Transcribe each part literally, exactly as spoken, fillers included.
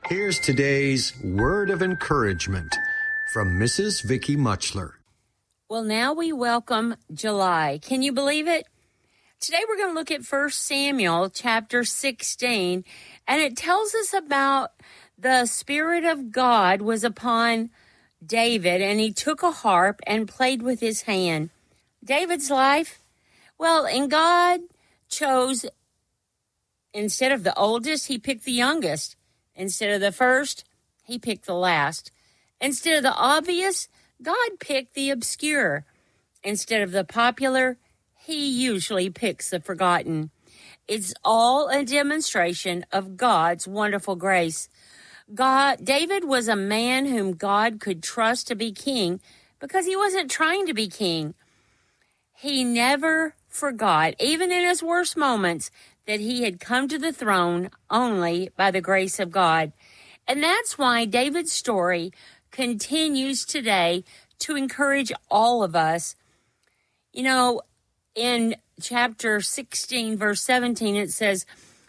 Here's today's word of encouragement from Missus Vicki Muchler. Well, now we welcome July. Can you believe it? Today we're going to look at First Samuel chapter sixteen, and it tells us about the Spirit of God was upon David, and he took a harp and played with his hand. David's life? Well, and God chose, instead of the oldest, he picked the youngest. Instead of the first, he picked the last. Instead of the obvious, God picked the obscure. Instead of the popular, he usually picks the forgotten. It's all a demonstration of God's wonderful grace. God, David was a man whom God could trust to be king because he wasn't trying to be king. He never forgot, even in his worst moments, that he had come to the throne only by the grace of God. And that's why David's story continues today to encourage all of us. You know, in chapter sixteen, verse seventeen, it says,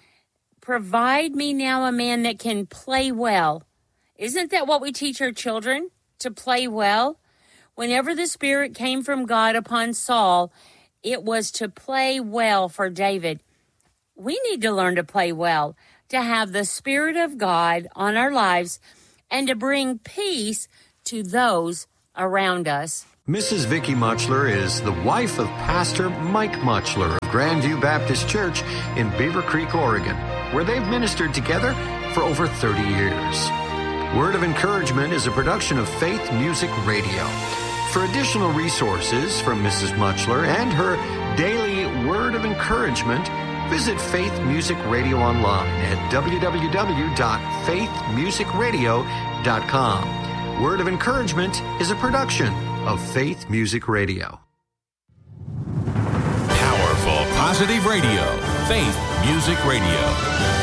"Provide me now a man that can play well." Isn't that what we teach our children? To play well? Whenever the Spirit came from God upon Saul, it was to play well for David. We need to learn to play well, to have the Spirit of God on our lives, and to bring peace to those around us. Missus Vicki Muchler is the wife of Pastor Mike Muchler of Grandview Baptist Church in Beaver Creek, Oregon, where they've ministered together for over thirty years. Word of Encouragement is a production of Faith Music Radio. For additional resources from Missus Muchler and her daily Word of Encouragement, visit Faith Music Radio online at w w w dot faith music radio dot com. Word of Encouragement is a production of Faith Music Radio. Powerful, positive radio. Faith Music Radio.